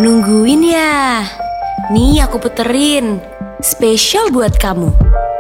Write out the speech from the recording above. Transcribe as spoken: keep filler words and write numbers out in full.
Nungguin ya? Nih aku puterin, spesial buat kamu.